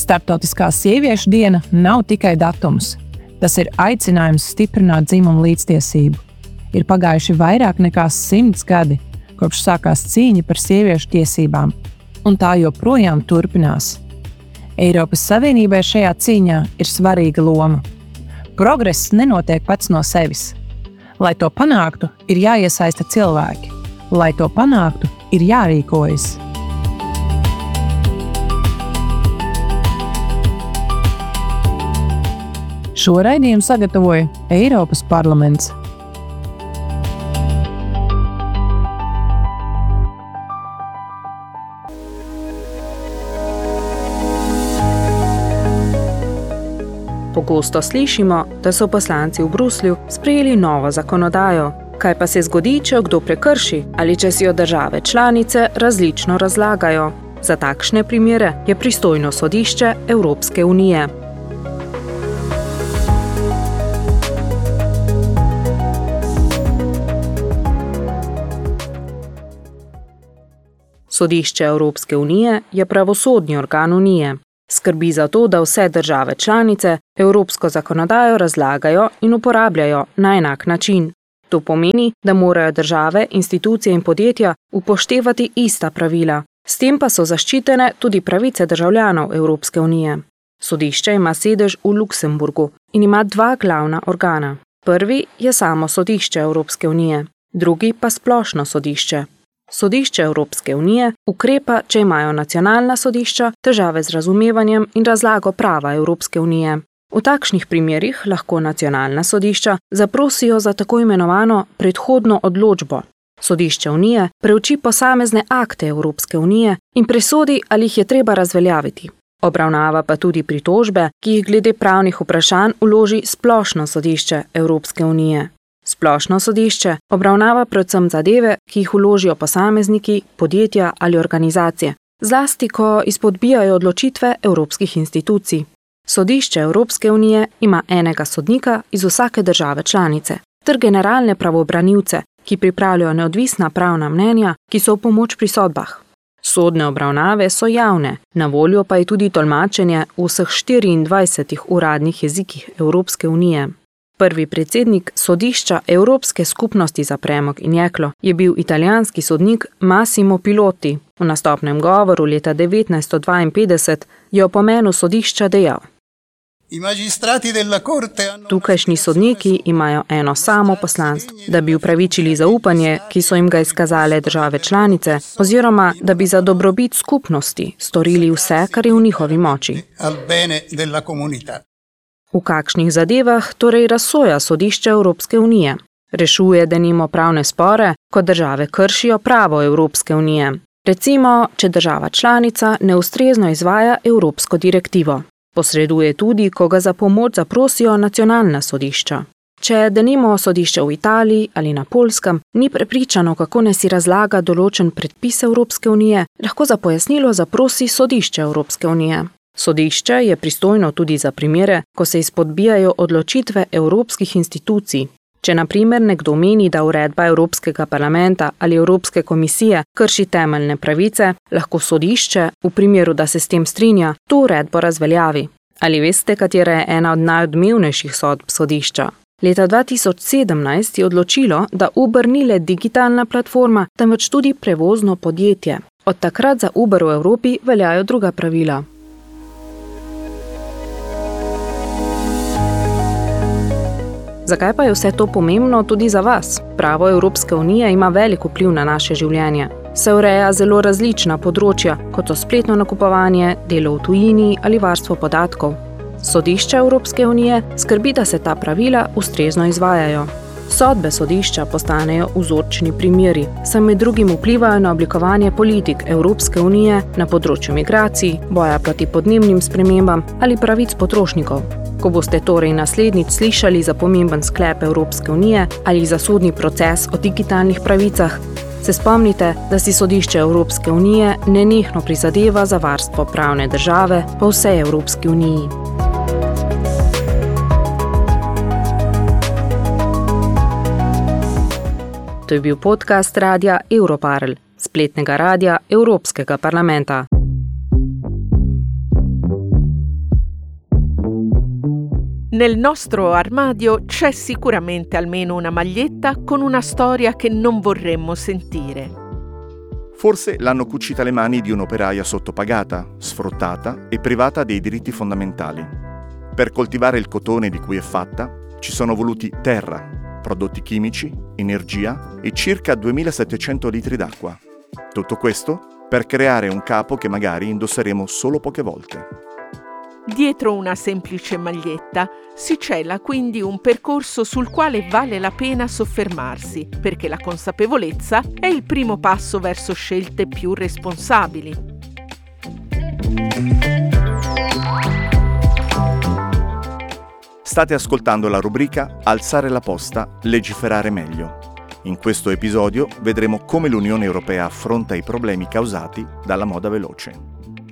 Starptautiskā sieviešu diena nav tikai datums. Tas ir aicinājums stiprināt dzimumu līdztiesību. Ir pagājuši vairāk nekā 100 gadi, kopš sākās cīņa par sieviešu tiesībām, un tā joprojām turpinās. Eiropas Savienībai šajā cīņā ir svarīga loma. Progress nenotiek pats no sevis. Lai to panāktu, ir jāiesaista cilvēki. Lai to panāktu, ir jārīkojas. Šo raidījumu sagatavoja Eiropas parlaments. Pogosto slišimo, da so poslanci v Bruslju sprejeli novo zakonodajo. Kaj pa se zgodi, če jo kdo prekrši ali če si jo države članice različno razlagajo? Za takšne primere je pristojno sodišče Evropske unije. Sodišče Evropske unije je pravosodni organ unije. Skrbi za to, da vse države članice evropsko zakonodajo razlagajo in uporabljajo na enak način. To pomeni, da morajo države, institucije in podjetja upoštevati ista pravila. S tem pa so zaščitene tudi pravice državljanov Evropske unije. Sodišče ima sedež v Luksemburgu in ima dva glavna organa. Prvi je samo sodišče Evropske unije, drugi pa splošno sodišče. Sodišče Evropske unije ukrepa, če imajo nacionalna sodišča težave z razumevanjem in razlago prava Evropske unije. V takšnih primerih lahko nacionalna sodišča zaprosijo za tako imenovano predhodno odločbo. Sodišče unije preuči posamezne akte Evropske unije in presodi, ali jih je treba razveljaviti. Obravnava pa tudi pritožbe, ki jih glede pravnih vprašanj vloži splošno sodišče Evropske unije. Splošno sodišče obravnava predvsem zadeve, ki jih vložijo posamezniki, podjetja ali organizacije, zlasti ko izpodbijajo odločitve evropskih institucij. Sodišče Evropske unije ima enega sodnika iz vsake države članice, ter generalne pravobranilce, ki pripravljajo neodvisna pravna mnenja, ki so v pomoč pri sodbah. Sodne obravnave so javne, na voljo pa je tudi tolmačenje v vseh 24 uradnih jezikih Evropske unije. Prvi predsednik sodišča Evropske skupnosti za premog in jeklo je bil italijanski sodnik Massimo Piloti. V nastopnem govoru leta 1952 je o pomenu sodišča dejal: Tukajšnji sodniki imajo eno samo poslanstvo, da bi upravičili zaupanje, ki so jim ga izkazale države članice, oziroma da bi za dobrobit skupnosti storili vse, kar je v njihovi moči. V kakšnih zadevah torej razsoja sodišče Evropske unije? Rešuje denimo pravne spore, ko države kršijo pravo Evropske unije. Recimo, če država članica neustrezno izvaja evropsko direktivo. Posreduje tudi, ko ga za pomoč zaprosijo nacionalna sodišča. Če denimo sodišče v Italiji ali na Poljskem ni prepričano, kako naj si razlaga določen predpis Evropske unije, lahko za pojasnilo zaprosi sodišče Evropske unije. Sodišče je pristojno tudi za primere, ko se izpodbijajo odločitve evropskih institucij. Če na primer nekdo meni, da uredba Evropskega parlamenta ali Evropske komisije krši temeljne pravice, lahko sodišče, v primeru, da se s tem strinja, to uredbo razveljavi. Ali veste, katera je ena od najodmevnejših sodb sodišča? Leta 2017 je odločilo, da Uber ni le digitalna platforma, temveč tudi prevozno podjetje. Od takrat za Uber v Evropi veljajo druga pravila. Zakaj pa je vse to pomembno tudi za vas? Pravo Evropske unije ima velik vpliv na naše življenje. Se ureja zelo različna področja, kot so spletno nakupovanje, delo v tujini ali varstvo podatkov. Sodišče Evropske unije skrbi, da se ta pravila ustrezno izvajajo. Sodbe sodišča postanejo vzorčni primeri, saj med drugim vplivajo na oblikovanje politik Evropske unije na področju migracij, boja proti podnebnim spremembam ali pravic potrošnikov. Ko boste torej naslednjič slišali za pomemben sklep Evropske unije ali za sodni proces o digitalnih pravicah, se spomnite, da si sodišče Evropske unije nenehno prizadeva za varstvo pravne države po vsej Evropski uniji. To je bil podcast radia Europarl, spletnega radia Evropskega parlamenta. Nel nostro armadio c'è sicuramente almeno una maglietta con una storia che non vorremmo sentire. Forse l'hanno cucita le mani di un'operaia sottopagata, sfruttata e privata dei diritti fondamentali. Per coltivare il cotone di cui è fatta ci sono voluti terra, prodotti chimici, energia e circa 2700 litri d'acqua. Tutto questo per creare un capo che magari indosseremo solo poche volte. Dietro una semplice maglietta si cela quindi un percorso sul quale vale la pena soffermarsi, perché la consapevolezza è il primo passo verso scelte più responsabili. State ascoltando la rubrica Alzare la posta, legiferare meglio. In questo episodio vedremo come l'Unione Europea affronta i problemi causati dalla moda veloce.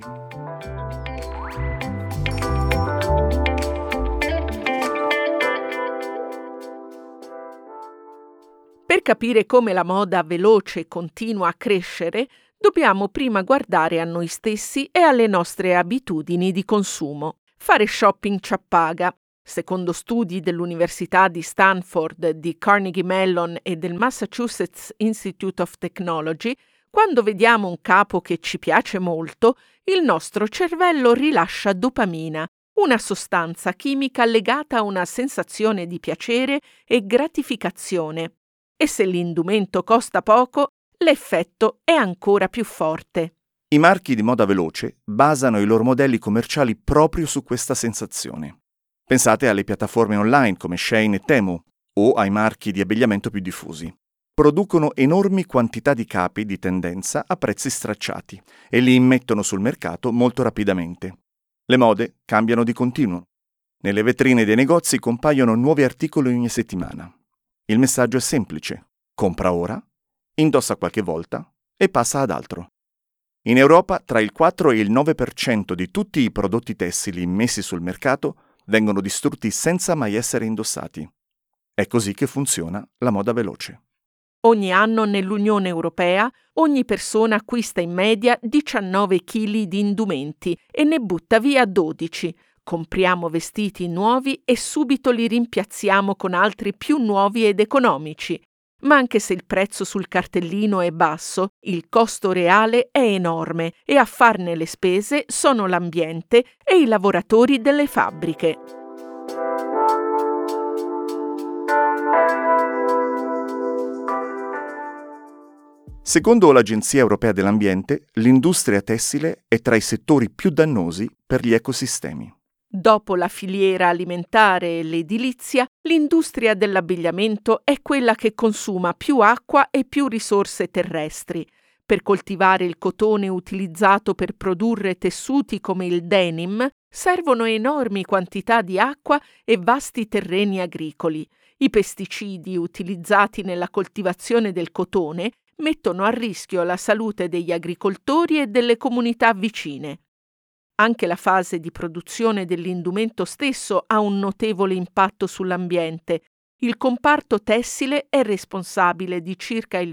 Per capire come la moda veloce continua a crescere, dobbiamo prima guardare a noi stessi e alle nostre abitudini di consumo. Fare shopping ci appaga. Secondo studi dell'Università di Stanford, di Carnegie Mellon e del Massachusetts Institute of Technology, quando vediamo un capo che ci piace molto, il nostro cervello rilascia dopamina, una sostanza chimica legata a una sensazione di piacere e gratificazione. E se l'indumento costa poco, l'effetto è ancora più forte. I marchi di moda veloce basano i loro modelli commerciali proprio su questa sensazione. Pensate alle piattaforme online come Shein e Temu o ai marchi di abbigliamento più diffusi. Producono enormi quantità di capi di tendenza a prezzi stracciati e li immettono sul mercato molto rapidamente. Le mode cambiano di continuo. Nelle vetrine dei negozi compaiono nuovi articoli ogni settimana. Il messaggio è semplice: compra ora, indossa qualche volta e passa ad altro. In Europa tra il 4 e il 9% di tutti i prodotti tessili immessi sul mercato vengono distrutti senza mai essere indossati. È così che funziona la moda veloce. Ogni anno nell'Unione Europea ogni persona acquista in media 19 kg di indumenti e ne butta via 12. Compriamo vestiti nuovi e subito li rimpiazziamo con altri più nuovi ed economici. Ma anche se il prezzo sul cartellino è basso, il costo reale è enorme e a farne le spese sono l'ambiente e i lavoratori delle fabbriche. Secondo l'Agenzia Europea dell'Ambiente, l'industria tessile è tra i settori più dannosi per gli ecosistemi. Dopo la filiera alimentare e l'edilizia, l'industria dell'abbigliamento è quella che consuma più acqua e più risorse terrestri. Per coltivare il cotone utilizzato per produrre tessuti come il denim, servono enormi quantità di acqua e vasti terreni agricoli. I pesticidi utilizzati nella coltivazione del cotone mettono a rischio la salute degli agricoltori e delle comunità vicine. Anche la fase di produzione dell'indumento stesso ha un notevole impatto sull'ambiente. Il comparto tessile è responsabile di circa il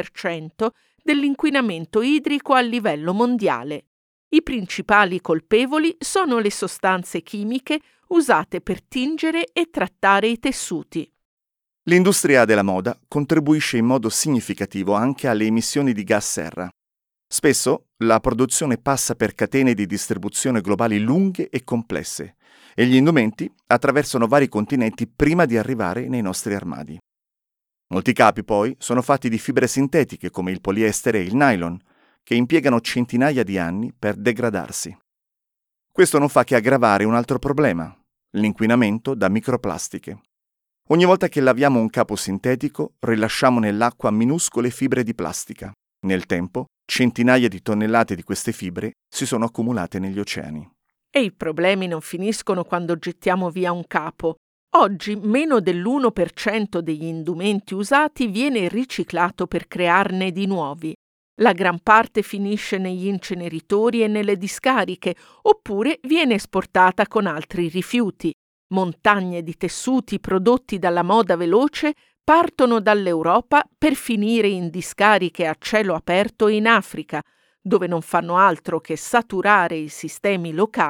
20% dell'inquinamento idrico a livello mondiale. I principali colpevoli sono le sostanze chimiche usate per tingere e trattare i tessuti. L'industria della moda contribuisce in modo significativo anche alle emissioni di gas serra. Spesso la produzione passa per catene di distribuzione globali lunghe e complesse e gli indumenti attraversano vari continenti prima di arrivare nei nostri armadi. Molti capi poi sono fatti di fibre sintetiche come il poliestere e il nylon, che impiegano centinaia di anni per degradarsi. Questo non fa che aggravare un altro problema, l'inquinamento da microplastiche. Ogni volta che laviamo un capo sintetico, rilasciamo nell'acqua minuscole fibre di plastica. Nel tempo, centinaia di tonnellate di queste fibre si sono accumulate negli oceani. E i problemi non finiscono quando gettiamo via un capo. Oggi meno dell'1% degli indumenti usati viene riciclato per crearne di nuovi. La gran parte finisce negli inceneritori e nelle discariche, oppure viene esportata con altri rifiuti. Montagne di tessuti prodotti dalla moda veloce partono dall'Europa per finire in discariche a cielo aperto in Africa, dove non fanno altro che saturare i sistemi locali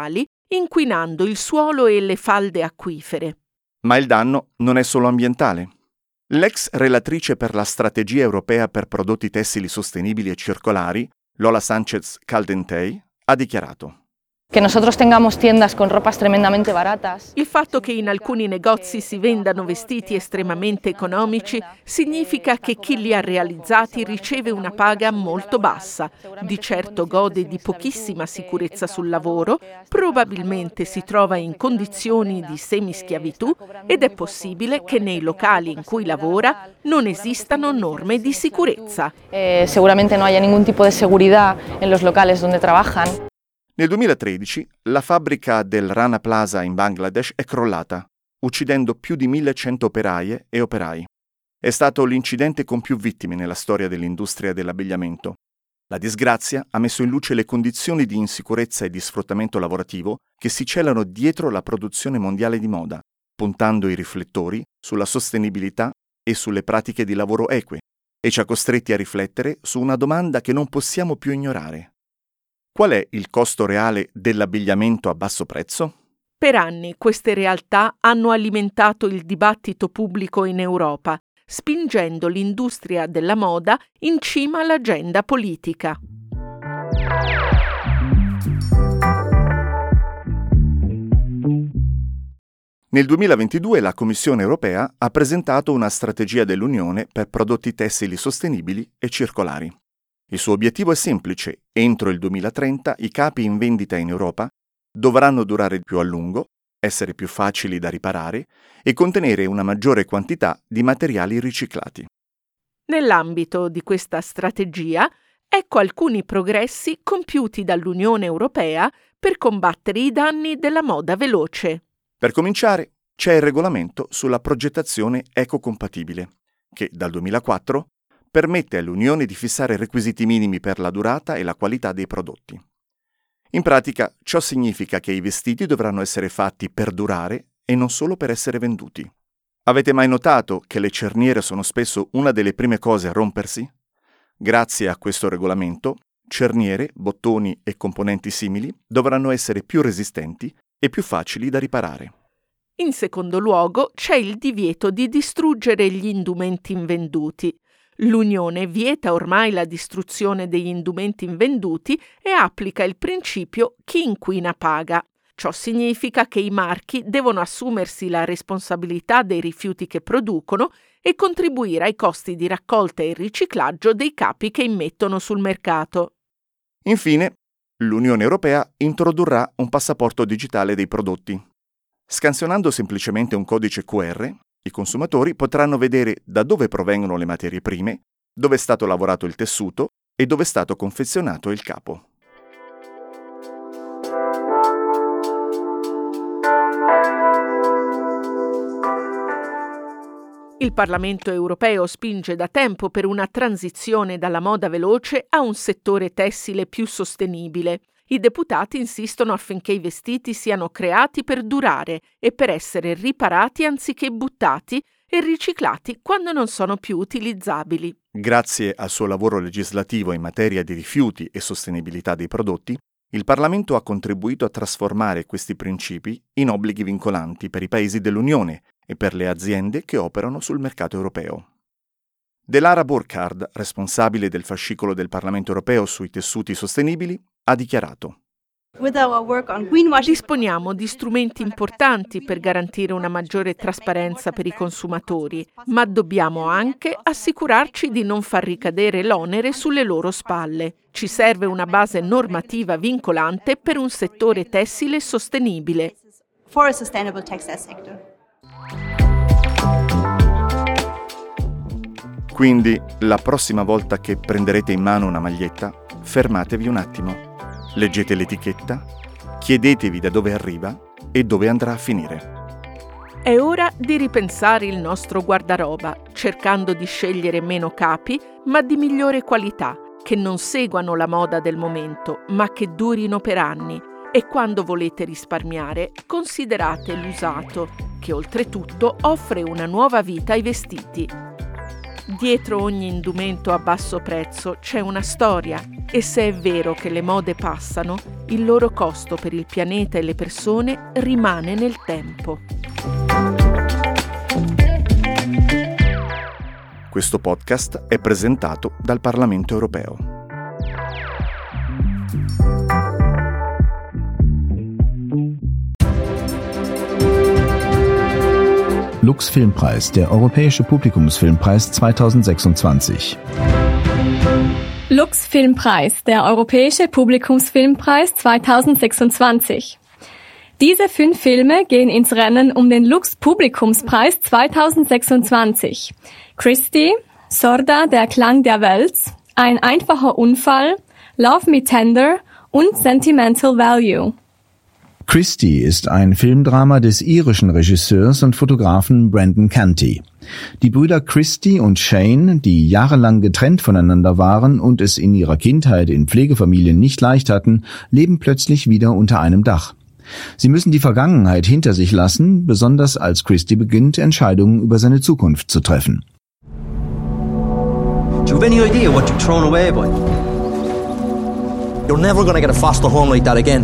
inquinando il suolo e le falde acquifere. Ma il danno non è solo ambientale. L'ex relatrice per la strategia europea per prodotti tessili sostenibili e circolari, Lola Sánchez Caldentey, ha dichiarato: Que nosotros tengamos tiendas con ropas tremendamente baratas. Il fatto che in alcuni negozi si vendano vestiti estremamente economici significa che chi li ha realizzati riceve una paga molto bassa, di certo gode di pochissima sicurezza sul lavoro, probabilmente si trova in condizioni di semischiavitù ed è possibile che nei locali in cui lavora non esistano norme di sicurezza. Seguramente no haya ningún tipo de seguridad en los locales donde trabajan. Nel 2013 la fabbrica del Rana Plaza in Bangladesh è crollata, uccidendo più di 1100 operaie e operai. È stato l'incidente con più vittime nella storia dell'industria dell'abbigliamento. La disgrazia ha messo in luce le condizioni di insicurezza e di sfruttamento lavorativo che si celano dietro la produzione mondiale di moda, puntando i riflettori sulla sostenibilità e sulle pratiche di lavoro eque, e ci ha costretti a riflettere su una domanda che non possiamo più ignorare. Qual è il costo reale dell'abbigliamento a basso prezzo? Per anni queste realtà hanno alimentato il dibattito pubblico in Europa, spingendo l'industria della moda in cima all'agenda politica. Nel 2022 la Commissione europea ha presentato una strategia dell'Unione per prodotti tessili sostenibili e circolari. Il suo obiettivo è semplice: entro il 2030 i capi in vendita in Europa dovranno durare più a lungo, essere più facili da riparare e contenere una maggiore quantità di materiali riciclati. Nell'ambito di questa strategia, ecco alcuni progressi compiuti dall'Unione Europea per combattere i danni della moda veloce. Per cominciare, c'è il regolamento sulla progettazione ecocompatibile, che dal 2004 permette all'Unione di fissare requisiti minimi per la durata e la qualità dei prodotti. In pratica, ciò significa che i vestiti dovranno essere fatti per durare e non solo per essere venduti. Avete mai notato che le cerniere sono spesso una delle prime cose a rompersi? Grazie a questo regolamento, cerniere, bottoni e componenti simili dovranno essere più resistenti e più facili da riparare. In secondo luogo, c'è il divieto di distruggere gli indumenti invenduti. L'Unione vieta ormai la distruzione degli indumenti invenduti e applica il principio chi inquina paga. Ciò significa che i marchi devono assumersi la responsabilità dei rifiuti che producono e contribuire ai costi di raccolta e riciclaggio dei capi che immettono sul mercato. Infine, l'Unione Europea introdurrà un passaporto digitale dei prodotti. Scansionando semplicemente un codice QR, i consumatori potranno vedere da dove provengono le materie prime, dove è stato lavorato il tessuto e dove è stato confezionato il capo. Il Parlamento europeo spinge da tempo per una transizione dalla moda veloce a un settore tessile più sostenibile. I deputati insistono affinché i vestiti siano creati per durare e per essere riparati anziché buttati e riciclati quando non sono più utilizzabili. Grazie al suo lavoro legislativo in materia di rifiuti e sostenibilità dei prodotti, il Parlamento ha contribuito a trasformare questi principi in obblighi vincolanti per i paesi dell'Unione e per le aziende che operano sul mercato europeo. Delara Burkhardt, responsabile del fascicolo del Parlamento europeo sui tessuti sostenibili, ha dichiarato: Disponiamo di strumenti importanti per garantire una maggiore trasparenza per i consumatori, ma dobbiamo anche assicurarci di non far ricadere l'onere sulle loro spalle. Ci serve una base normativa vincolante per un settore tessile sostenibile. Quindi, la prossima volta che prenderete in mano una maglietta, fermatevi un attimo. Leggete l'etichetta, chiedetevi da dove arriva e dove andrà a finire. È ora di ripensare il nostro guardaroba, cercando di scegliere meno capi, ma di migliore qualità, che non seguano la moda del momento, ma che durino per anni. E quando volete risparmiare, considerate l'usato, che oltretutto offre una nuova vita ai vestiti. Dietro ogni indumento a basso prezzo c'è una storia e se è vero che le mode passano, il loro costo per il pianeta e le persone rimane nel tempo. Questo podcast è presentato dal Parlamento europeo. Lux Filmpreis, der Europäische Publikumsfilmpreis 2026. Lux Filmpreis, der Europäische Publikumsfilmpreis 2026. Diese 5 Filme gehen ins Rennen um den Lux Publikumspreis 2026. Christie, Sorda, der Klang der Welt, Ein einfacher Unfall, Love Me Tender und Sentimental Value. Christie ist ein Filmdrama des irischen Regisseurs und Fotografen Brendan Canty. Die Brüder Christie und Shane, die jahrelang getrennt voneinander waren und es in ihrer Kindheit in Pflegefamilien nicht leicht hatten, leben plötzlich wieder unter einem Dach. Sie müssen die Vergangenheit hinter sich lassen, besonders als Christie beginnt, Entscheidungen über seine Zukunft zu treffen. Do you have any idea what you've thrown away, boy? You're never gonna get a foster home like that again.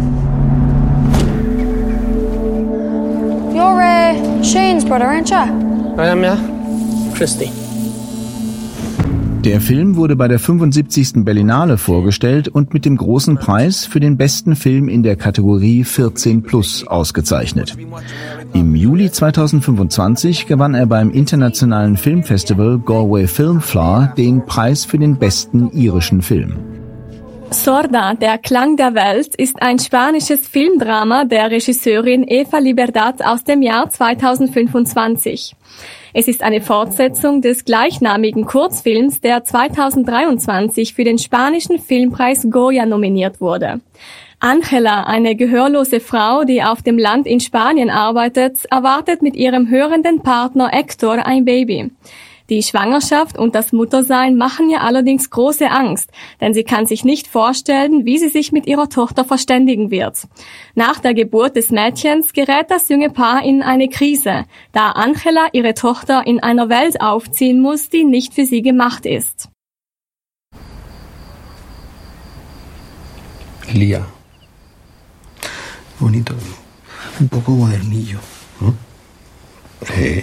You're Shane's brother, aren't you? I am, yeah. Christie. Der Film wurde bei der 75. Berlinale vorgestellt und mit dem großen Preis für den besten Film in der Kategorie 14+ ausgezeichnet. Im Juli 2025 gewann er beim internationalen Filmfestival Galway Film Flower den Preis für den besten irischen Film. Sorda, der Klang der Welt, ist ein spanisches Filmdrama der Regisseurin Eva Libertad aus dem Jahr 2025. Es ist eine Fortsetzung des gleichnamigen Kurzfilms, der 2023 für den spanischen Filmpreis Goya nominiert wurde. Ángela, eine gehörlose Frau, die auf dem Land in Spanien arbeitet, erwartet mit ihrem hörenden Partner Héctor ein Baby. Die Schwangerschaft und das Muttersein machen ihr allerdings große Angst, denn sie kann sich nicht vorstellen, wie sie sich mit ihrer Tochter verständigen wird. Nach der Geburt des Mädchens gerät das junge Paar in eine Krise, da Ángela ihre Tochter in einer Welt aufziehen muss, die nicht für sie gemacht ist. Lía. Bonito. Un poco modernillo. Sí.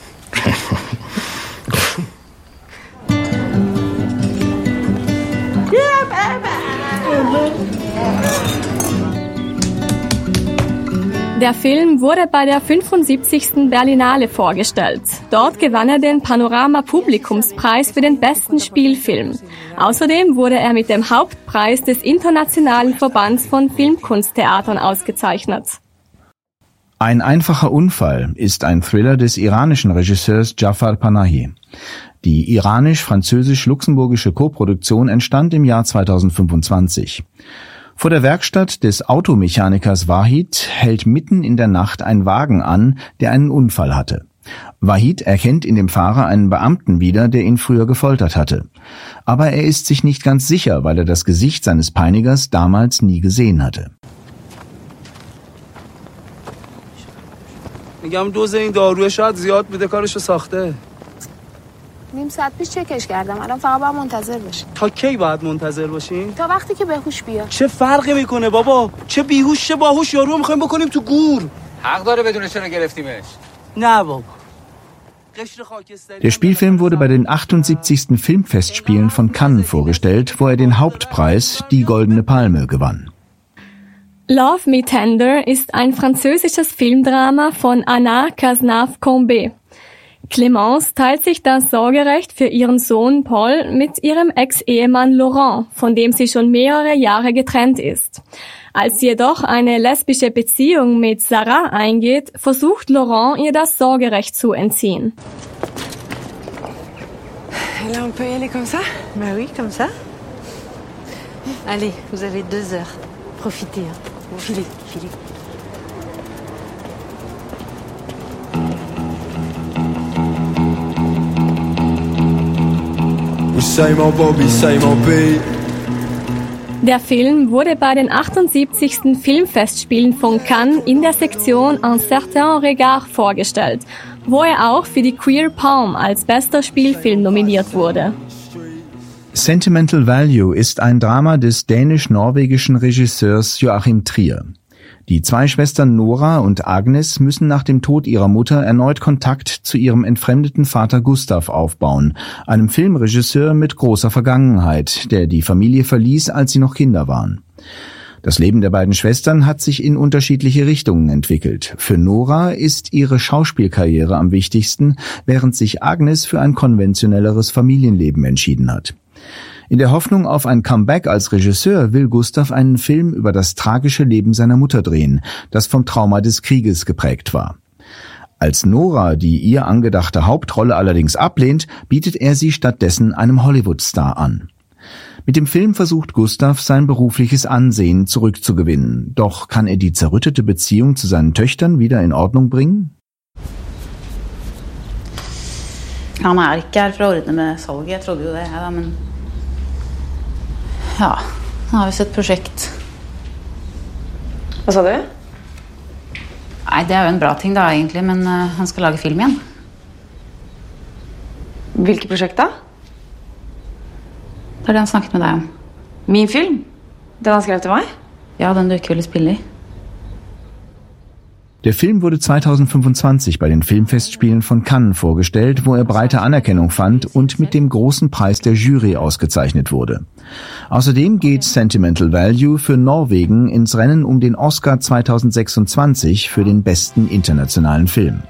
Der Film wurde bei der 75. Berlinale vorgestellt. Dort gewann er den Panorama-Publikumspreis für den besten Spielfilm. Außerdem wurde er mit dem Hauptpreis des Internationalen Verbands von Filmkunsttheatern ausgezeichnet. Ein einfacher Unfall ist ein Thriller des iranischen Regisseurs Jafar Panahi. Die iranisch-französisch-luxemburgische Koproduktion entstand im Jahr 2025. Vor der Werkstatt des Automechanikers Wahid hält mitten in der Nacht ein Wagen an, der einen Unfall hatte. Wahid erkennt in dem Fahrer einen Beamten wieder, der ihn früher gefoltert hatte. Aber er ist sich nicht ganz sicher, weil er das Gesicht seines Peinigers damals nie gesehen hatte. میگم دوز این داروی شاید زیاد بوده کارشو ساخته. نیم ساعت پیش چکش کردم. الان فقط باید منتظر باشیم. تا کی باید منتظر باشیم؟ تا وقتی که بهوش بیاد. چه فرقی میکنه بابا؟ چه بیهوش چه باهوش یارو میخوایم بکنیم تو گور. حق داره بدون چرا گرفتیمش. نه بابا. Der Spielfilm wurde bei den 78. Filmfestspielen von Cannes vorgestellt, wo er den Hauptpreis, die Goldene Palme, gewann. Love Me Tender ist ein französisches Filmdrama von Anna Cazenave-Combet. Clémence teilt sich das Sorgerecht für ihren Sohn Paul mit ihrem Ex-Ehemann Laurent, von dem sie schon mehrere Jahre getrennt ist. Als sie jedoch eine lesbische Beziehung mit Sarah eingeht, versucht Laurent, ihr das Sorgerecht zu entziehen. Là, on peut y aller comme ça? Bah oui, comme ça. Allez, vous avez 2 heures. Profitez, hein. Filez, filez. Der Film wurde bei den 78. Filmfestspielen von Cannes in der Sektion Un certain regard vorgestellt, wo er auch für die Queer Palm als bester Spielfilm nominiert wurde. Sentimental Value ist ein Drama des dänisch-norwegischen Regisseurs Joachim Trier. Die zwei Schwestern Nora und Agnes müssen nach dem Tod ihrer Mutter erneut Kontakt zu ihrem entfremdeten Vater Gustav aufbauen, einem Filmregisseur mit großer Vergangenheit, der die Familie verließ, als sie noch Kinder waren. Das Leben der beiden Schwestern hat sich in unterschiedliche Richtungen entwickelt. Für Nora ist ihre Schauspielkarriere am wichtigsten, während sich Agnes für ein konventionelleres Familienleben entschieden hat. In der Hoffnung auf ein Comeback als Regisseur will Gustav einen Film über das tragische Leben seiner Mutter drehen, das vom Trauma des Krieges geprägt war. Als Nora die ihr angedachte Hauptrolle allerdings ablehnt, bietet er sie stattdessen einem Hollywood-Star an. Mit dem Film versucht Gustav, sein berufliches Ansehen zurückzugewinnen. Doch kann er die zerrüttete Beziehung zu seinen Töchtern wieder in Ordnung bringen? Han ikke her for å ordne med salget, jeg trodde jo det, men ja, nå har vi sett prosjekt. Hva sa du? Nei, det jo en bra ting da egentlig, men han skal lage film igjen. Hvilket prosjekt da? Det det han snakket med deg om. Min film? Den han skrev til meg? Ja, den du ikke ville spille i. Der Film wurde 2025 bei den Filmfestspielen von Cannes vorgestellt, wo er breite Anerkennung fand und mit dem großen Preis der Jury ausgezeichnet wurde. Außerdem geht Sentimental Value für Norwegen ins Rennen um den Oscar 2026 für den besten internationalen Film.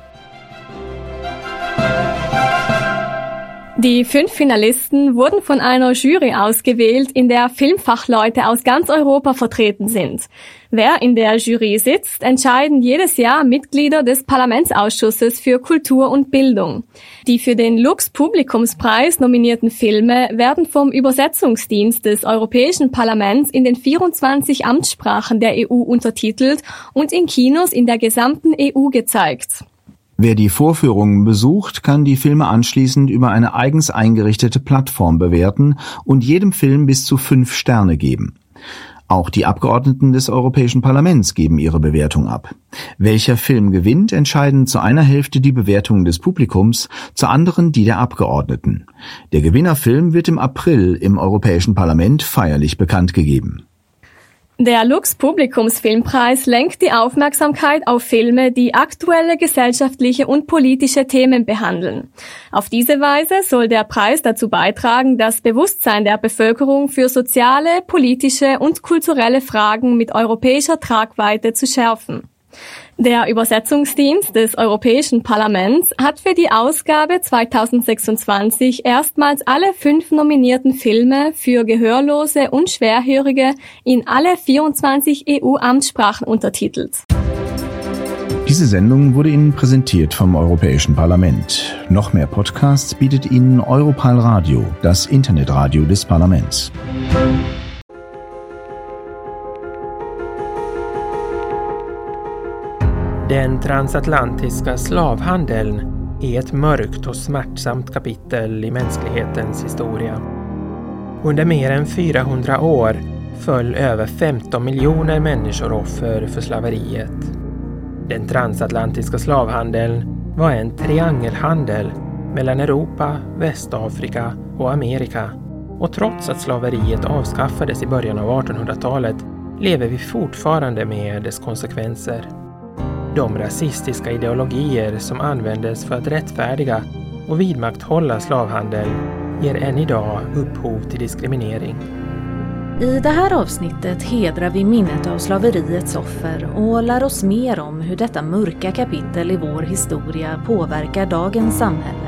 Die 5 Finalisten wurden von einer Jury ausgewählt, in der Filmfachleute aus ganz Europa vertreten sind. Wer in der Jury sitzt, entscheiden jedes Jahr Mitglieder des Parlamentsausschusses für Kultur und Bildung. Die für den Lux-Publikumspreis nominierten Filme werden vom Übersetzungsdienst des Europäischen Parlaments in den 24 Amtssprachen der EU untertitelt und in Kinos in der gesamten EU gezeigt. Wer die Vorführungen besucht, kann die Filme anschließend über eine eigens eingerichtete Plattform bewerten und jedem Film bis zu 5 Sterne geben. Auch die Abgeordneten des Europäischen Parlaments geben ihre Bewertung ab. Welcher Film gewinnt, entscheiden zu einer Hälfte die Bewertungen des Publikums, zur anderen die der Abgeordneten. Der Gewinnerfilm wird im April im Europäischen Parlament feierlich bekannt gegeben. Der Lux-Publikumsfilmpreis lenkt die Aufmerksamkeit auf Filme, die aktuelle gesellschaftliche und politische Themen behandeln. Auf diese Weise soll der Preis dazu beitragen, das Bewusstsein der Bevölkerung für soziale, politische und kulturelle Fragen mit europäischer Tragweite zu schärfen. Der Übersetzungsdienst des Europäischen Parlaments hat für die Ausgabe 2026 erstmals alle 5 nominierten Filme für Gehörlose und Schwerhörige in alle 24 EU-Amtssprachen untertitelt. Diese Sendung wurde Ihnen präsentiert vom Europäischen Parlament. Noch mehr Podcasts bietet Ihnen Europal Radio, das Internetradio des Parlaments. Den transatlantiska slavhandeln är ett mörkt och smärtsamt kapitel i mänsklighetens historia. Under mer än 400 år föll över 15 miljoner människor offer för slaveriet. Den transatlantiska slavhandeln var en triangelhandel mellan Europa, Västafrika och Amerika. Och trots att slaveriet avskaffades i början av 1800-talet lever vi fortfarande med dess konsekvenser. De rasistiska ideologier som användes för att rättfärdiga och vidmakthålla slavhandel ger än idag upphov till diskriminering. I det här avsnittet hedrar vi minnet av slaveriets offer och lär oss mer om hur detta mörka kapitel i vår historia påverkar dagens samhälle.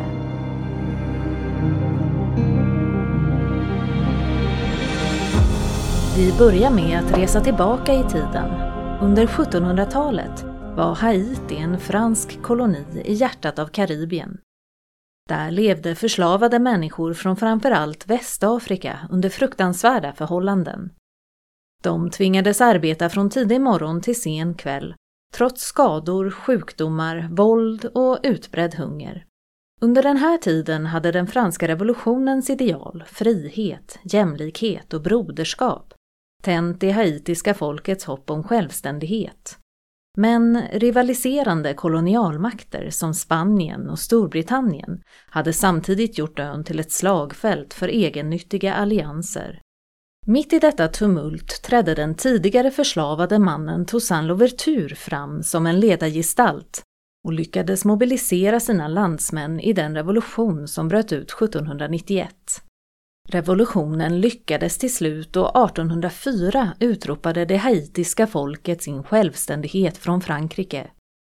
Vi börjar med att resa tillbaka i tiden. Under 1700-talet var Haiti en fransk koloni i hjärtat av Karibien. Där levde förslavade människor från framförallt Västafrika under fruktansvärda förhållanden. De tvingades arbeta från tidig morgon till sen kväll, trots skador, sjukdomar, våld och utbredd hunger. Under den här tiden hade den franska revolutionens ideal, frihet, jämlikhet och broderskap tänt det haitiska folkets hopp om självständighet. Men rivaliserande kolonialmakter som Spanien och Storbritannien hade samtidigt gjort ön till ett slagfält för egennyttiga allianser. Mitt i detta tumult trädde den tidigare förslavade mannen Toussaint Louverture fram som en ledargestalt och lyckades mobilisera sina landsmän i den revolution som bröt ut 1791. Revolutionen lyckades till slut och 1804 utropade det haitiska folket sin självständighet från Frankrike.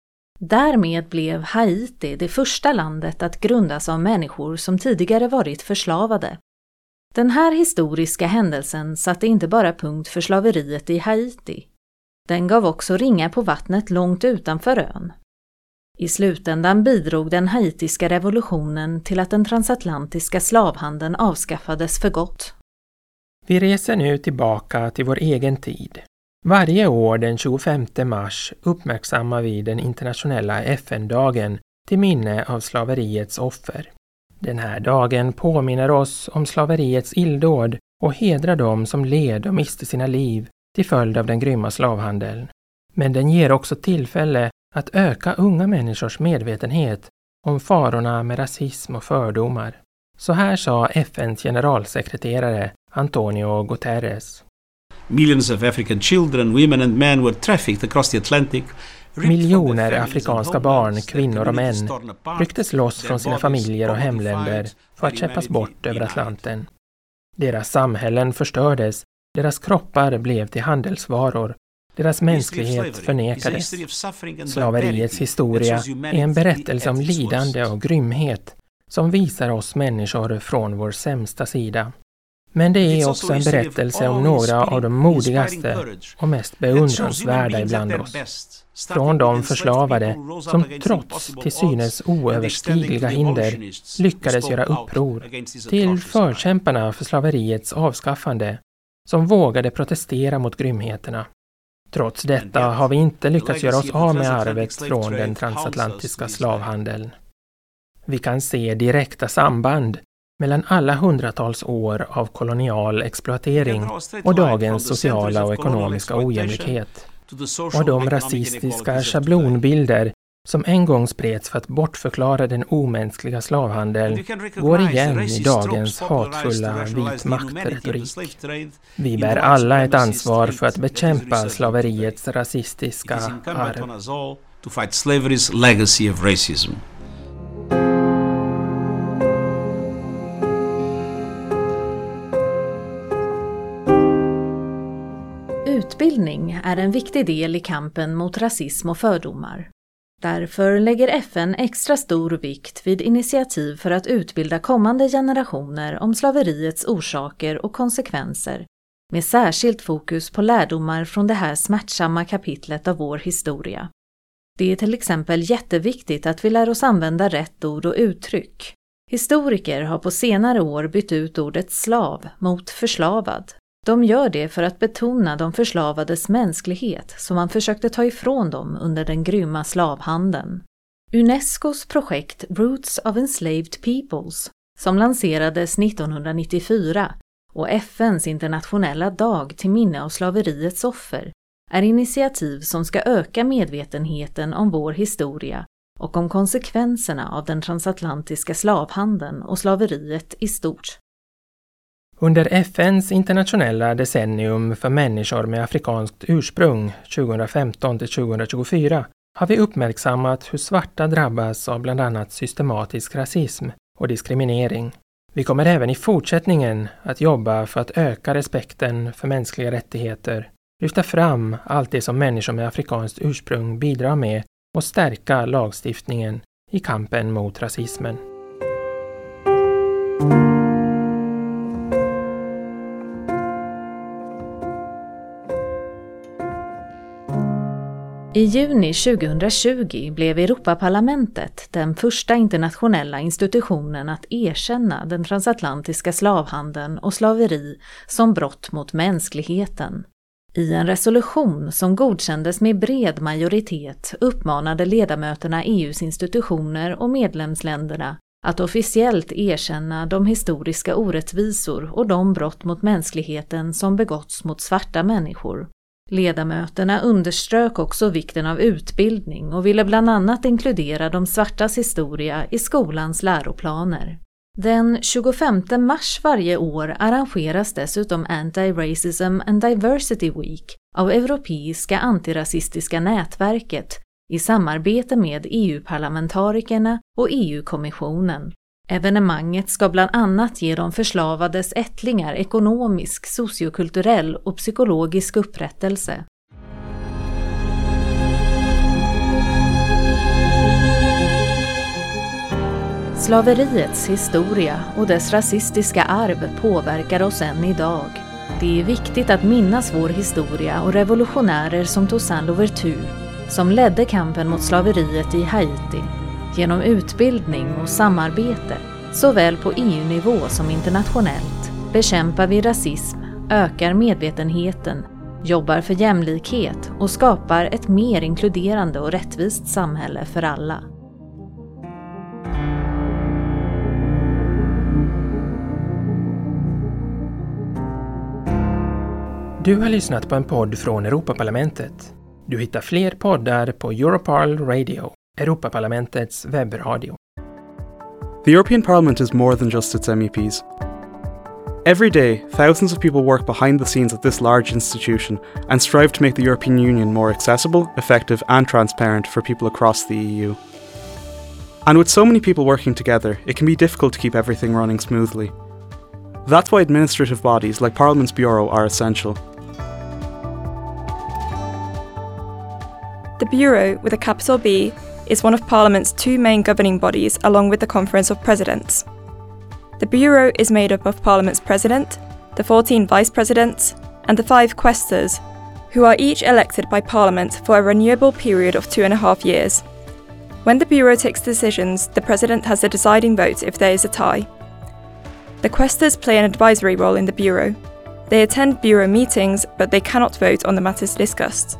Därmed blev Haiti det första landet att grundas av människor som tidigare varit förslavade. Den här historiska händelsen satte inte bara punkt för slaveriet i Haiti. Den gav också ringar på vattnet långt utanför ön. I slutändan bidrog den haitiska revolutionen till att den transatlantiska slavhandeln avskaffades för gott. Vi reser nu tillbaka till vår egen tid. Varje år den 25 mars uppmärksammar vi den internationella FN-dagen till minne av slaveriets offer. Den här dagen påminner oss om slaveriets illdåd och hedrar dem som led och miste sina liv till följd av den grymma slavhandeln. Men den ger också tillfälle att öka unga människors medvetenhet om farorna med rasism och fördomar. Så här sa FN:s generalsekreterare Antonio Guterres. Millions of African children, women and men were trafficked across the Atlantic. Miljoner afrikanska barn, kvinnor och män rycktes loss från sina familjer och hemländer för att käppas bort över Atlanten. Deras samhällen förstördes, deras kroppar blev till handelsvaror, deras mänsklighet förnekades. Slaveriets historia är en berättelse om lidande och grymhet som visar oss människor från vår sämsta sida. Men det är också en berättelse om några av de modigaste och mest beundransvärda ibland oss. Från de förslavade som trots till synes oöverstigliga hinder lyckades göra uppror till förkämparna för slaveriets avskaffande som vågade protestera mot grymheterna. Trots detta har vi inte lyckats göra oss av med arvet från den transatlantiska slavhandeln. Vi kan se direkta samband mellan alla hundratals år av kolonial exploatering och dagens sociala och ekonomiska ojämlikhet. Och de rasistiska schablonbilder som en gång spreds för att bortförklara den omänskliga slavhandeln går igen i dagens hatfulla vitmaktretorik. Vi bär alla ett ansvar för att bekämpa slaveriets rasistiska arv. Utbildning är en viktig del i kampen mot rasism och fördomar. Därför lägger FN extra stor vikt vid initiativ för att utbilda kommande generationer om slaveriets orsaker och konsekvenser, med särskilt fokus på lärdomar från det här smärtsamma kapitlet av vår historia. Det är till exempel jätteviktigt att vi lär oss använda rätt ord och uttryck. Historiker har på senare år bytt ut ordet slav mot förslavad. De gör det för att betona de förslavades mänsklighet som man försökte ta ifrån dem under den grymma slavhandeln. Unescos projekt Roots of Enslaved Peoples, som lanserades 1994, och FN:s internationella dag till minne av slaveriets offer, är initiativ som ska öka medvetenheten om vår historia och om konsekvenserna av den transatlantiska slavhandeln och slaveriet i stort. Under FN:s internationella decennium för människor med afrikanskt ursprung 2015-2024 har vi uppmärksammat hur svarta drabbas av bland annat systematisk rasism och diskriminering. Vi kommer även i fortsättningen att jobba för att öka respekten för mänskliga rättigheter, lyfta fram allt det som människor med afrikanskt ursprung bidrar med och stärka lagstiftningen i kampen mot rasismen. I juni 2020 blev Europaparlamentet den första internationella institutionen att erkänna den transatlantiska slavhandeln och slaveri som brott mot mänskligheten. I en resolution som godkändes med bred majoritet uppmanade ledamöterna EU:s institutioner och medlemsländerna att officiellt erkänna de historiska orättvisor och de brott mot mänskligheten som begåtts mot svarta människor. Ledamöterna underströk också vikten av utbildning och ville bland annat inkludera de svartas historia i skolans läroplaner. Den 25 mars varje år arrangeras dessutom Anti-Racism and Diversity Week av Europeiska antirasistiska nätverket i samarbete med EU-parlamentarikerna och EU-kommissionen. Evenemanget ska bland annat ge de förslavades ättlingar ekonomisk, sociokulturell och psykologisk upprättelse. Slaveriets historia och dess rasistiska arv påverkar oss än idag. Det är viktigt att minnas vår historia och revolutionärer som Toussaint Louverture, som ledde kampen mot slaveriet i Haiti. Genom utbildning och samarbete, såväl på EU-nivå som internationellt, bekämpar vi rasism, ökar medvetenheten, jobbar för jämlikhet och skapar ett mer inkluderande och rättvist samhälle för alla. Du har lyssnat på en podd från Europaparlamentet. Du hittar fler poddar på Europarl Radio, Europaparlamentets webbradio. The European Parliament is more than just its MEPs. Every day, thousands of people work behind the scenes at this large institution and strive to make the European Union more accessible, effective and transparent for people across the EU. And with so many people working together, it can be difficult to keep everything running smoothly. That's why administrative bodies like Parliament's Bureau are essential. The Bureau, with a capital B, is one of Parliament's two main governing bodies along with the Conference of Presidents. The Bureau is made up of Parliament's President, the 14 Vice Presidents, and the 5 Quaestors, who are each elected by Parliament for a renewable period of 2.5 years. When the Bureau takes decisions, the President has the deciding vote if there is a tie. The Quaestors play an advisory role in the Bureau. They attend Bureau meetings, but they cannot vote on the matters discussed.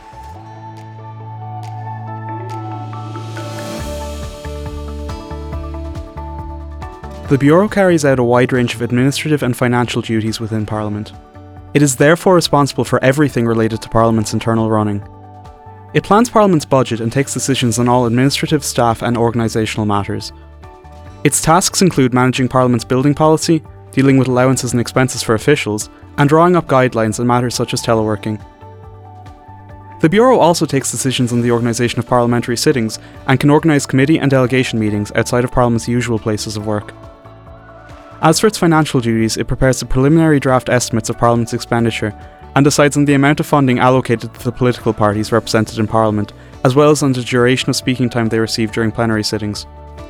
The Bureau carries out a wide range of administrative and financial duties within Parliament. It is therefore responsible for everything related to Parliament's internal running. It plans Parliament's budget and takes decisions on all administrative, staff and organisational matters. Its tasks include managing Parliament's building policy, dealing with allowances and expenses for officials, and drawing up guidelines on matters such as teleworking. The Bureau also takes decisions on the organisation of parliamentary sittings and can organise committee and delegation meetings outside of Parliament's usual places of work. As for its financial duties, it prepares the preliminary draft estimates of Parliament's expenditure and decides on the amount of funding allocated to the political parties represented in Parliament, as well as on the duration of speaking time they receive during plenary sittings.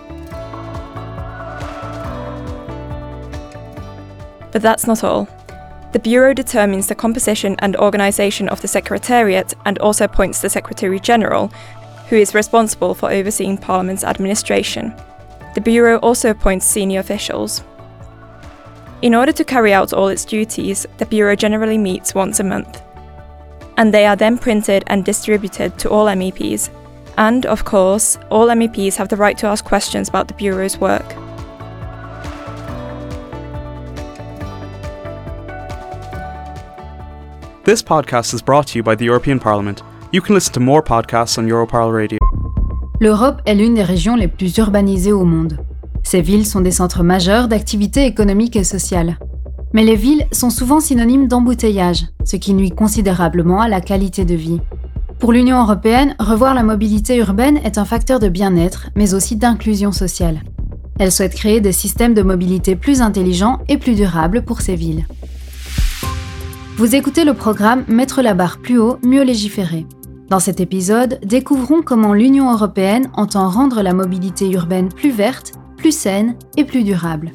But that's not all. The Bureau determines the composition and organisation of the Secretariat and also appoints the Secretary-General, who is responsible for overseeing Parliament's administration. The Bureau also appoints senior officials. In order to carry out all its duties, the Bureau generally meets once a month. And they are then printed and distributed to all MEPs. And, of course, all MEPs have the right to ask questions about the Bureau's work. This podcast is brought to you by the European Parliament. You can listen to more podcasts on Europarl Radio. L'Europe est l'une des régions les plus urbanisées au monde. Ces villes sont des centres majeurs d'activités économiques et sociales. Mais les villes sont souvent synonymes d'embouteillage, ce qui nuit considérablement à la qualité de vie. Pour l'Union européenne, revoir la mobilité urbaine est un facteur de bien-être, mais aussi d'inclusion sociale. Elle souhaite créer des systèmes de mobilité plus intelligents et plus durables pour ces villes. Vous écoutez le programme Mettre la barre plus haut, mieux légiférer. Dans cet épisode, découvrons comment l'Union européenne entend rendre la mobilité urbaine plus verte, plus saine et plus durable.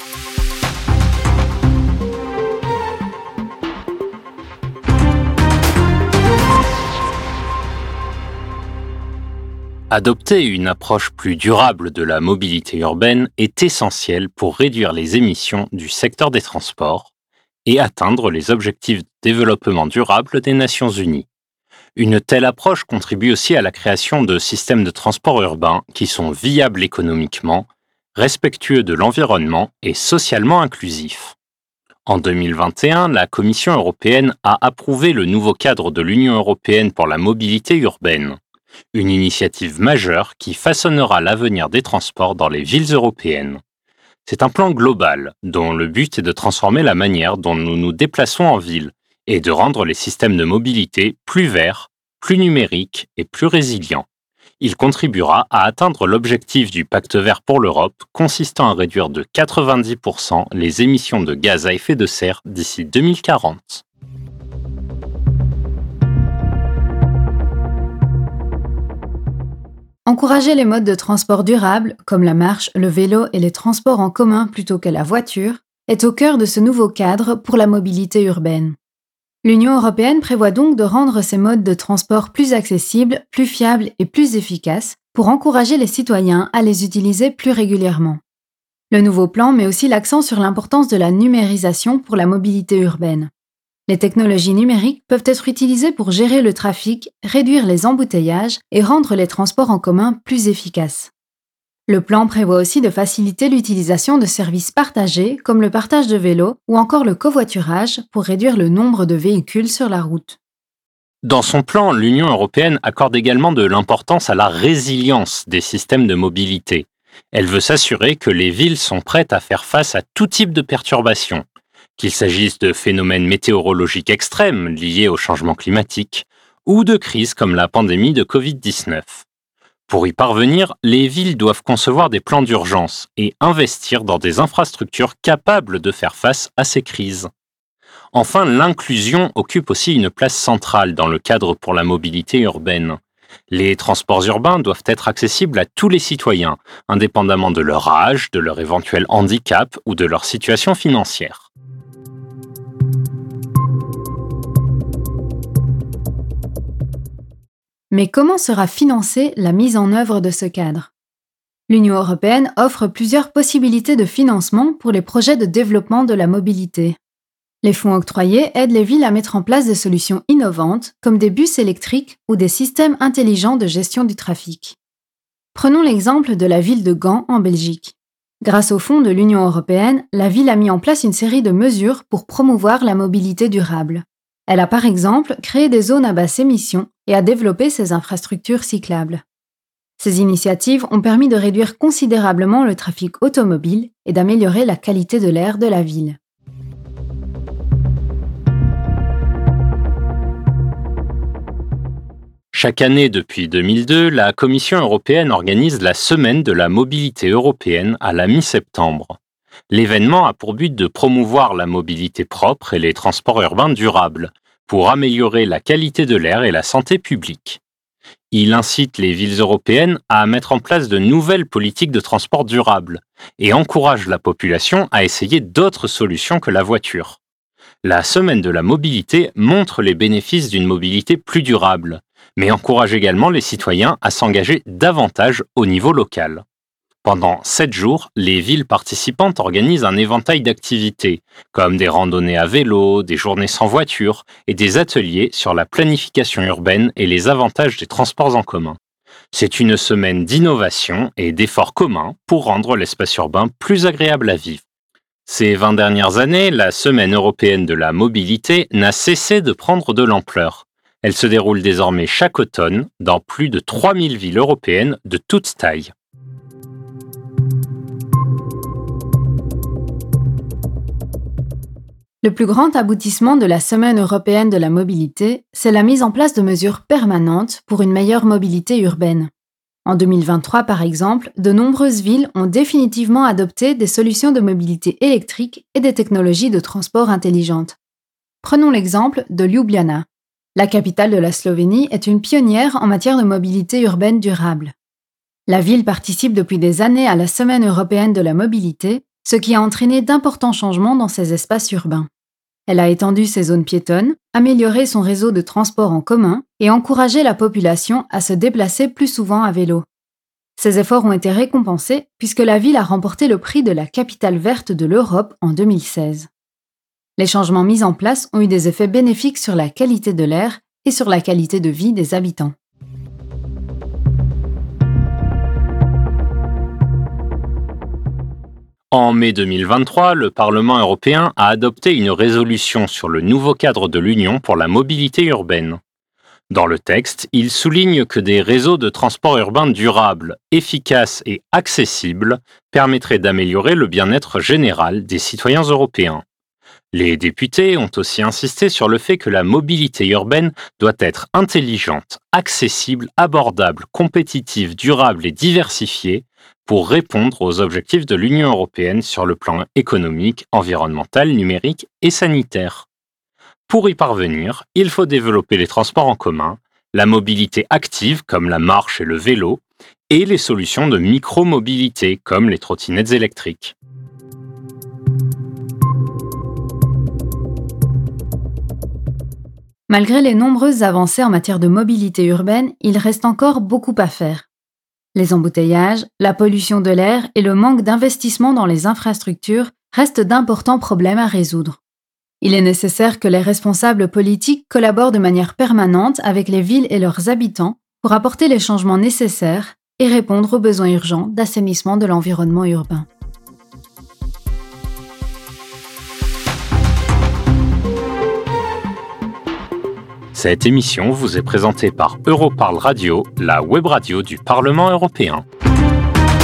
Adopter une approche plus durable de la mobilité urbaine est essentiel pour réduire les émissions du secteur des transports et atteindre les objectifs de développement durable des Nations Unies. Une telle approche contribue aussi à la création de systèmes de transport urbain qui sont viables économiquement, respectueux de l'environnement et socialement inclusifs. En 2021, la Commission européenne a approuvé le nouveau cadre de l'Union européenne pour la mobilité urbaine, une initiative majeure qui façonnera l'avenir des transports dans les villes européennes. C'est un plan global dont le but est de transformer la manière dont nous nous déplaçons en ville et de rendre les systèmes de mobilité plus verts, plus numériques et plus résilients. Il contribuera à atteindre l'objectif du Pacte vert pour l'Europe consistant à réduire de 90% les émissions de gaz à effet de serre d'ici 2040. Encourager les modes de transport durables, comme la marche, le vélo et les transports en commun plutôt que la voiture, est au cœur de ce nouveau cadre pour la mobilité urbaine. L'Union européenne prévoit donc de rendre ces modes de transport plus accessibles, plus fiables et plus efficaces pour encourager les citoyens à les utiliser plus régulièrement. Le nouveau plan met aussi l'accent sur l'importance de la numérisation pour la mobilité urbaine. Les technologies numériques peuvent être utilisées pour gérer le trafic, réduire les embouteillages et rendre les transports en commun plus efficaces. Le plan prévoit aussi de faciliter l'utilisation de services partagés comme le partage de vélos ou encore le covoiturage pour réduire le nombre de véhicules sur la route. Dans son plan, l'Union européenne accorde également de l'importance à la résilience des systèmes de mobilité. Elle veut s'assurer que les villes sont prêtes à faire face à tout type de perturbations, qu'il s'agisse de phénomènes météorologiques extrêmes liés au changement climatique ou de crises comme la pandémie de Covid-19. Pour y parvenir, les villes doivent concevoir des plans d'urgence et investir dans des infrastructures capables de faire face à ces crises. Enfin, l'inclusion occupe aussi une place centrale dans le cadre pour la mobilité urbaine. Les transports urbains doivent être accessibles à tous les citoyens, indépendamment de leur âge, de leur éventuel handicap ou de leur situation financière. Mais comment sera financée la mise en œuvre de ce cadre ? L'Union européenne offre plusieurs possibilités de financement pour les projets de développement de la mobilité. Les fonds octroyés aident les villes à mettre en place des solutions innovantes, comme des bus électriques ou des systèmes intelligents de gestion du trafic. Prenons l'exemple de la ville de Gand en Belgique. Grâce aux fonds de l'Union européenne, la ville a mis en place une série de mesures pour promouvoir la mobilité durable. Elle a par exemple créé des zones à basse émission et a développé ses infrastructures cyclables. Ces initiatives ont permis de réduire considérablement le trafic automobile et d'améliorer la qualité de l'air de la ville. Chaque année depuis 2002, la Commission européenne organise la Semaine de la mobilité européenne à la mi-septembre. L'événement a pour but de promouvoir la mobilité propre et les transports urbains durables, pour améliorer la qualité de l'air et la santé publique. Il incite les villes européennes à mettre en place de nouvelles politiques de transport durables et encourage la population à essayer d'autres solutions que la voiture. La Semaine de la mobilité montre les bénéfices d'une mobilité plus durable, mais encourage également les citoyens à s'engager davantage au niveau local. Pendant 7 jours, les villes participantes organisent un éventail d'activités, comme des randonnées à vélo, des journées sans voiture et des ateliers sur la planification urbaine et les avantages des transports en commun. C'est une semaine d'innovation et d'efforts communs pour rendre l'espace urbain plus agréable à vivre. Ces 20 dernières années, la Semaine européenne de la mobilité n'a cessé de prendre de l'ampleur. Elle se déroule désormais chaque automne dans plus de 3000 villes européennes de toutes tailles. Le plus grand aboutissement de la Semaine européenne de la mobilité, c'est la mise en place de mesures permanentes pour une meilleure mobilité urbaine. En 2023, par exemple, de nombreuses villes ont définitivement adopté des solutions de mobilité électrique et des technologies de transport intelligentes. Prenons l'exemple de Ljubljana. La capitale de la Slovénie est une pionnière en matière de mobilité urbaine durable. La ville participe depuis des années à la Semaine européenne de la mobilité, ce qui a entraîné d'importants changements dans ses espaces urbains. Elle a étendu ses zones piétonnes, amélioré son réseau de transport en commun et encouragé la population à se déplacer plus souvent à vélo. Ces efforts ont été récompensés puisque la ville a remporté le prix de la capitale verte de l'Europe en 2016. Les changements mis en place ont eu des effets bénéfiques sur la qualité de l'air et sur la qualité de vie des habitants. En mai 2023, le Parlement européen a adopté une résolution sur le nouveau cadre de l'Union pour la mobilité urbaine. Dans le texte, il souligne que des réseaux de transport urbain durables, efficaces et accessibles permettraient d'améliorer le bien-être général des citoyens européens. Les députés ont aussi insisté sur le fait que la mobilité urbaine doit être intelligente, accessible, abordable, compétitive, durable et diversifiée pour répondre aux objectifs de l'Union européenne sur le plan économique, environnemental, numérique et sanitaire. Pour y parvenir, il faut développer les transports en commun, la mobilité active comme la marche et le vélo, et les solutions de micro-mobilité comme les trottinettes électriques. Malgré les nombreuses avancées en matière de mobilité urbaine, il reste encore beaucoup à faire. Les embouteillages, la pollution de l'air et le manque d'investissement dans les infrastructures restent d'importants problèmes à résoudre. Il est nécessaire que les responsables politiques collaborent de manière permanente avec les villes et leurs habitants pour apporter les changements nécessaires et répondre aux besoins urgents d'assainissement de l'environnement urbain. Cette émission vous est présentée par Europarl Radio, la web radio du Parlement européen.